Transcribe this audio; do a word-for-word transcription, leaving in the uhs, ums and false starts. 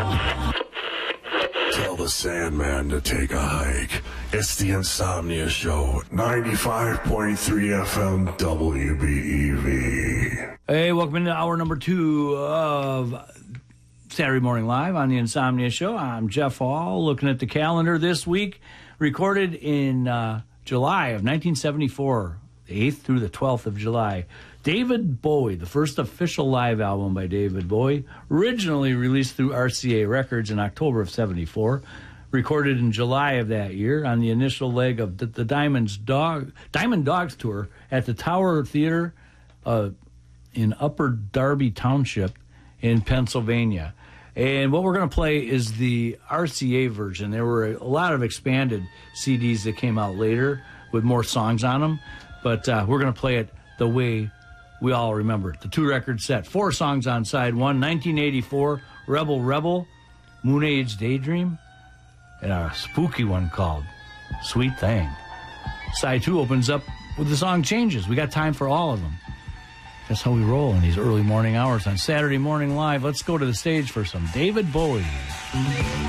Tell the Sandman to take a hike. It's the Insomnia Show, ninety-five point three F M W B E V. Hey, welcome into hour number two of Saturday Morning Live on the Insomnia Show. I'm Jeff Hall, looking at the calendar this week. Recorded in uh, July of nineteen seventy-four, the eighth through the twelfth of July. David Bowie, the first official live album by David Bowie, originally released through R C A Records in October of seventy-four, recorded in July of that year on the initial leg of the, the Diamond's Dog, Diamond Dogs tour at the Tower Theater uh, in Upper Darby Township in Pennsylvania. And what we're going to play is the R C A version. There were a lot of expanded C Ds that came out later with more songs on them, but uh, we're going to play it the way we all remember it. The two record set, four songs on side one, nineteen eighty-four, Rebel Rebel, Moon Age Daydream, and a spooky one called Sweet Thing. Side two opens up with the song Changes. We got time for all of them. That's how we roll in these early morning hours on Saturday Morning Live. Let's go to the stage for some David Bowie.